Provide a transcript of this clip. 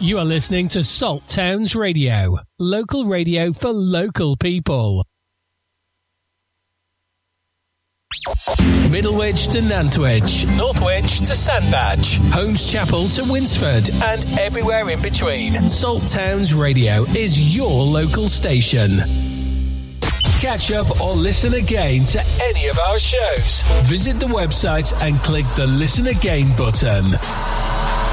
You are listening to Salt Towns Radio, local radio for local people. Middlewich to Nantwich, Northwich to Sandbach, Holmes Chapel to Winsford, and everywhere in between. Salt Towns Radio is your local station. Catch up or listen again to any of our shows. Visit the website and click the Listen Again button.